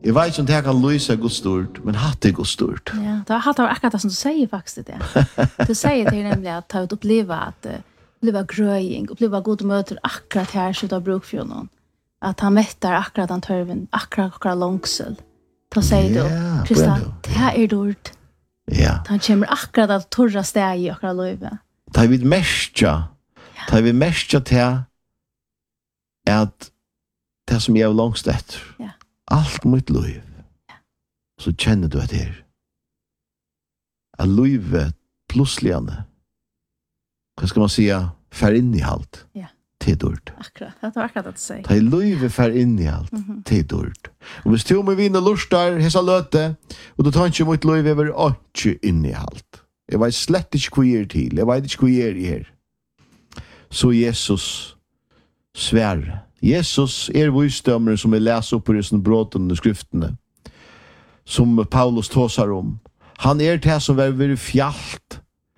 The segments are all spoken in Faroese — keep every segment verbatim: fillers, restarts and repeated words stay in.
Jag vet inte jag kan lysa Guds stort, men hatt är Guds stort. Ja, det har det akkurat det som du säger faktiskt det. Du säger till nämligen att ta ut uppleva att uppleva gröjning, uppleva god möter akkurat här så där bruk för någon. Att han mättar akkurat han törven, akkurat akkurat långsel. Då säger du, Krista, det här är dårt. Ja. Han kommer akkurat att torra steg i akkurat löjve. Ta vid mestja. Ta vid mestja till att det som jag har långst efter. Ja. Allt mitt liv. Ja. Så känner du att det är. Att livet plötsligt, vad ska man säga, fär in i allt. Ja. Det är dårt. Akkurat, det var akkurat att säga. Ta i livet fär in i allt. Mm-hmm. Det är dårt. Och hvis du med vinna lustar, hesa löte, och du tar inte mot liv över inte in i allt. Jag vet slett inte vad jag är till. Jag vet inte vad jag är i här. Så Jesus svär. Jesus är visdomare som är läst upp i dessa bråten och skrifterna. Som Paulus tåsar om. Han är det som är väldigt fjallt.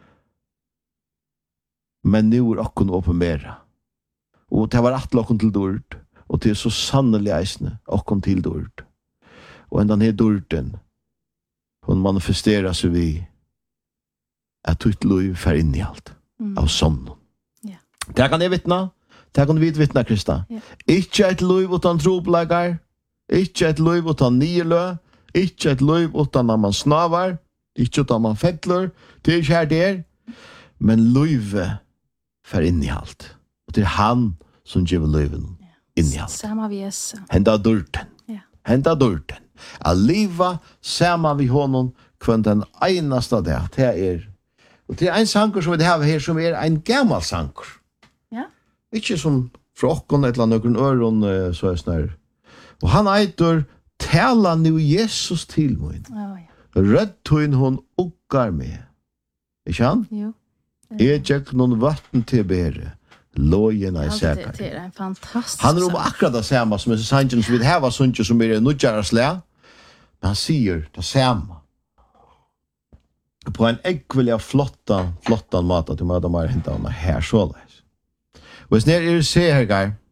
Men nu är okon uppenbara. Och det var att okon till dörd. Och det är så sannolikt eisne okon till dörd. Och den här dörden hon manifesterar sig vid att tutt liv fär in i allt. Mm. Av sån. Ja. Det kan jag vittna. Det kan vi vittna, Krista. Ja. Ikke et liv utan troplagar. Ikke et liv utan nylø. Ikke et liv utan når man snavar. Ikke utan man fettler. Det er ikke her der. Men livet fer inn i alt. Og det er han som giver liven inn i alt. Samma vi Jesus. Henda dörten. Ja. Henda dörten. A liva samma vi honom kvann den einaste det. Det er. Og det er en sanker som vi har her som er en gammal sanker. Ja. Ikke som fra okkon et eller annet øron så er snær. Og han eitur tala nu Jesus til min. Ja, ja. Rødtøyn hon ukkar med. Ikke han? Jo. Jeg tjekk noen vatten til bære. Lojen er sækar. Det er en fantastisk. Han er om akkurat det samme som er sannsyn som vi heva sunnkje som er nudjarsle. Men han sier det samme. På en ekvelig flotta, flotta mat at du må ha mer hinta henne her så leis. Og hvis nere er se her,